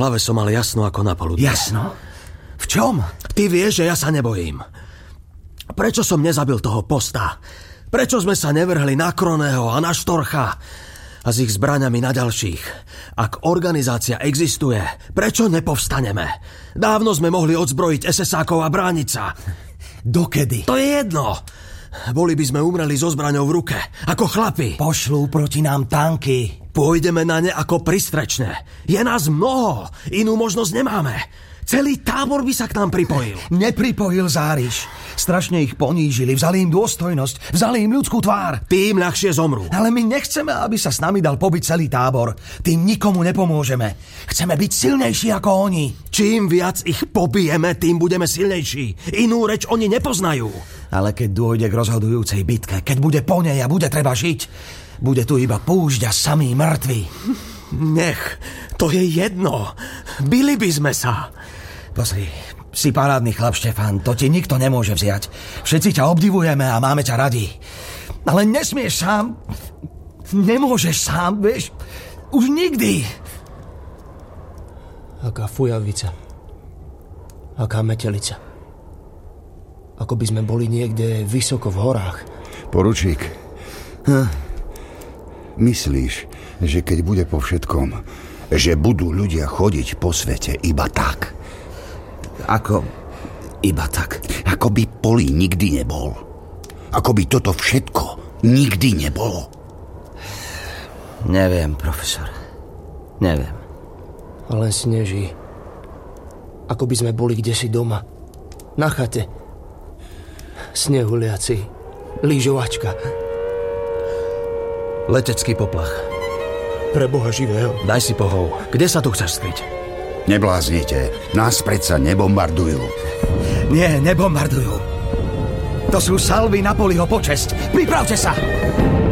hlave som mal jasno ako na poludne. Jasno? V čom? Ty vieš, že ja sa nebojím. Prečo som nezabil toho posta? Prečo sme sa nevrhli na Kroného a na Štorcha? A s ich zbraňami na ďalších. Ak organizácia existuje, prečo nepovstaneme? Dávno sme mohli odzbrojiť SS-ákov a brániť sa. Dokedy? To je jedno. Boli by sme umreli so zbraňou v ruke, ako chlapi. Pošlú proti nám tanky. Pôjdeme na ne ako pristrečné. Je nás mnoho, inú možnosť nemáme. Celý tábor by sa k nám pripojil. Nepripojil, Záriš. Strašne ich ponížili, vzali im dôstojnosť, vzali im ľudskú tvár. Tým ľahšie zomrú. Ale my nechceme, aby sa s nami dal pobiť celý tábor. Tým nikomu nepomôžeme. Chceme byť silnejší ako oni. Čím viac ich pobijeme, tým budeme silnejší. Inú reč oni nepoznajú. Ale keď dôjde k rozhodujúcej bitke, keď bude po nej a bude treba žiť, bude tu iba púšť a samí mŕtvi. Nech, to je jedno. Bili by sme sa. Pozri, si parádny chlap, Štefan, to ti nikto nemôže vziať. Všetci ťa obdivujeme a máme ťa radi. Ale nesmieš sám. Nemôžeš sám, vieš. Už nikdy. Aká fujavica. Aká metelica. Ako by sme boli niekde vysoko v horách. Poručík, myslíš, že keď bude po všetkom, že budú ľudia chodiť po svete iba tak? Ako iba tak? Ako by Poli nikdy nebol. Ako by toto všetko nikdy nebolo. Neviem, profesor. Neviem. A len sneží. Ako by sme boli kdesi doma. Na chate. Snehuliaci. Lyžovačka. Letecký poplach. Pre Boha živého. Daj si pohov. Kde sa tu chceš skryť? Nebláznite. Nás predsa nebombardujú. Nie, nebombardujú. To sú salvy na Poliho počesť. Pripravte sa!